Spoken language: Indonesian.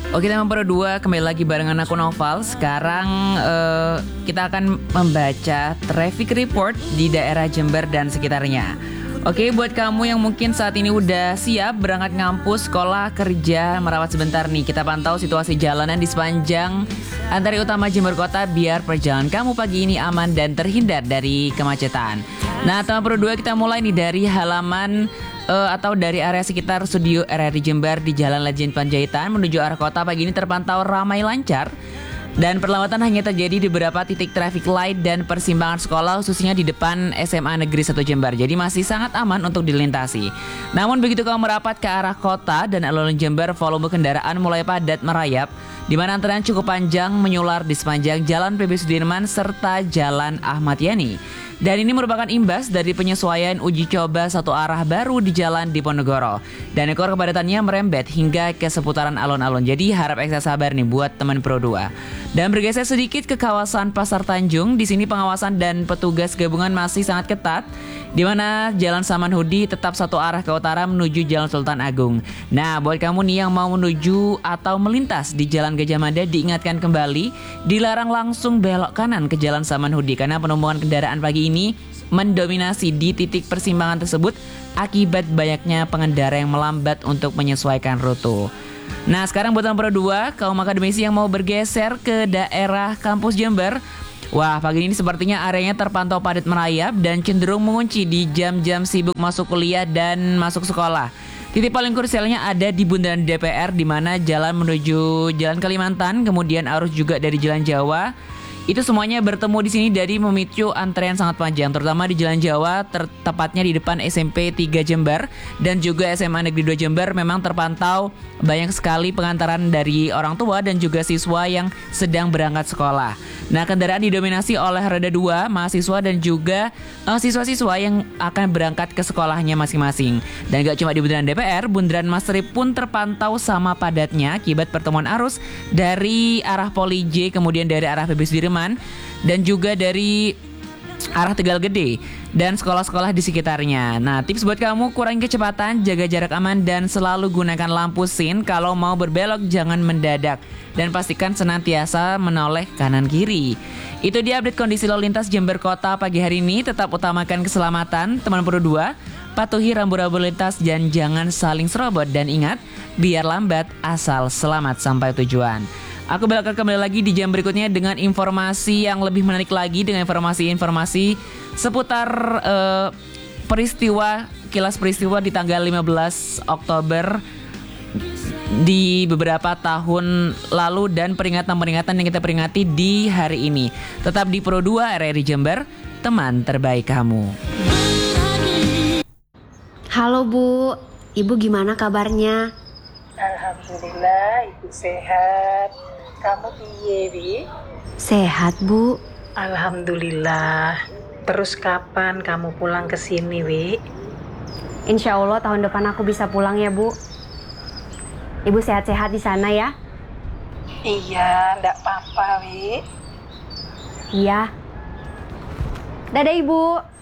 Oke teman Pro 2, kembali lagi barengan aku Noval. Sekarang kita akan membaca traffic report di daerah Jember dan sekitarnya. Oke, buat kamu yang mungkin saat ini udah siap berangkat ngampus, sekolah, kerja, merawat sebentar nih, kita pantau situasi jalanan di sepanjang Arteri Utama Jember Kota biar perjalanan kamu pagi ini aman dan terhindar dari kemacetan. Nah teman Pro 2, kita mulai nih dari halaman atau dari area sekitar studio RRI Jember di Jalan Lejen Panjaitan menuju arah kota pagi ini terpantau ramai lancar dan perlambatan hanya terjadi di beberapa titik traffic light dan persimpangan sekolah khususnya di depan SMA Negeri 1 Jember. Jadi masih sangat aman untuk dilintasi. Namun begitu kamu merapat ke arah kota dan alun-alun Jember, volume kendaraan mulai padat merayap di mana antrean cukup panjang menyular di sepanjang Jalan PB Sudirman serta Jalan Ahmad Yani. Dan ini merupakan imbas dari penyesuaian uji coba satu arah baru di Jalan Diponegoro. Dan ekor kepadatannya merembet hingga ke seputaran alun-alun. Jadi harap ekstra sabar nih buat teman Pro 2. Dan bergeser sedikit ke kawasan Pasar Tanjung, di sini pengawasan dan petugas gabungan masih sangat ketat, di mana Jalan Samanhudi tetap satu arah ke utara menuju Jalan Sultan Agung. Nah, buat kamu nih yang mau menuju atau melintas di Jalan Gajah Mada, diingatkan kembali, dilarang langsung belok kanan ke Jalan Samanhudi karena penumpukan kendaraan pagi ini mendominasi di titik persimpangan tersebut akibat banyaknya pengendara yang melambat untuk menyesuaikan rute. Nah, sekarang buat Pro 2, kaum akademisi yang mau bergeser ke daerah kampus Jember, wah, pagi ini sepertinya areanya terpantau padat merayap dan cenderung mengunci di jam-jam sibuk masuk kuliah dan masuk sekolah. Titik paling krusialnya ada di bundaran DPR, di mana jalan menuju Jalan Kalimantan, kemudian arus juga dari Jalan Jawa. Itu semuanya bertemu di sini dari memicu antrean sangat panjang, terutama di Jalan Jawa, tepatnya di depan SMP 3 Jember dan juga SMA Negeri 2 Jember. Memang terpantau banyak sekali pengantaran dari orang tua dan juga siswa yang sedang berangkat sekolah. Nah, kendaraan didominasi oleh roda 2, mahasiswa dan juga siswa-siswa yang akan berangkat ke sekolahnya masing-masing. Dan gak cuma di bundaran DPR, bundaran Mastrip pun terpantau sama padatnya akibat pertemuan arus dari arah Poli J, kemudian dari arah PB Sudirman, dan juga dari arah Tegal Gede dan sekolah-sekolah di sekitarnya. Nah, tips buat kamu, kurangi kecepatan, jaga jarak aman, dan selalu gunakan lampu sin. Kalau mau berbelok jangan mendadak dan pastikan senantiasa menoleh kanan kiri. Itu dia update kondisi lalu lintas Jember Kota pagi hari ini. Tetap utamakan keselamatan teman Pro 2, patuhi rambu-rambu lintas dan jangan saling serobot, dan ingat, biar lambat asal selamat sampai tujuan. Aku bakal kembali lagi di jam berikutnya dengan informasi yang lebih menarik lagi, dengan informasi-informasi seputar kilas peristiwa di tanggal 15 Oktober di beberapa tahun lalu dan peringatan-peringatan yang kita peringati di hari ini. Tetap di Pro 2 RRI Jember, teman terbaik kamu. Halo Bu, Ibu gimana kabarnya? Alhamdulillah, Ibu sehat. Kamu piye, Wi? Sehat Bu. Alhamdulillah. Terus kapan kamu pulang ke sini, Wi? Insya Allah tahun depan aku bisa pulang ya Bu. Ibu sehat-sehat di sana ya? Iya, ndak apa-apa, Wi. Iya. Dadah Ibu.